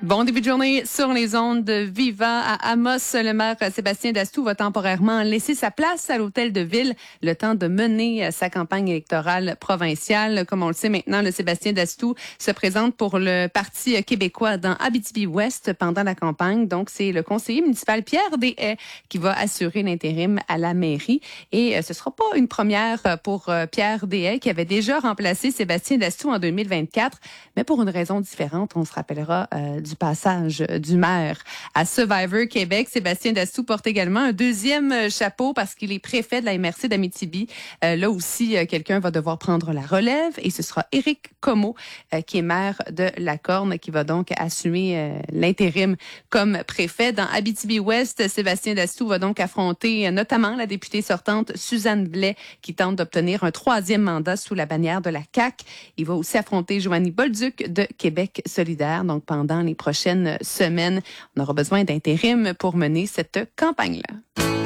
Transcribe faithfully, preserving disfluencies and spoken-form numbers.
Bon début de journée sur les ondes de Viva à Amos. Le maire Sébastien Dastou va temporairement laisser sa place à l'hôtel de ville le temps de mener sa campagne électorale provinciale. Comme on le sait maintenant, le Sébastien Dastou se présente pour le Parti québécois dans Abitibi-Ouest pendant la campagne. Donc, c'est le conseiller municipal Pierre Deshaies qui va assurer l'intérim à la mairie. Et ce sera pas une première pour Pierre Deshaies qui avait déjà remplacé Sébastien Dastou en deux mille vingt-quatre, mais pour une raison différente. On se rappellera euh, du passage du maire à Survivor Québec. Sébastien Dastou porte également un deuxième chapeau parce qu'il est préfet de la M R C d'Abitibi. Euh, là aussi, euh, quelqu'un va devoir prendre la relève et ce sera Éric Comeau, euh, qui est maire de La Corne, qui va donc assumer euh, l'intérim comme préfet. Dans Abitibi-Ouest, Sébastien Dastou va donc affronter euh, notamment la députée sortante Suzanne Blais, qui tente d'obtenir un troisième mandat sous la bannière de la C A Q. Il va aussi affronter Joanie Bolduc de Québec solidaire. Donc, pendant les prochaines semaines, on aura besoin d'intérim pour mener cette campagne-là.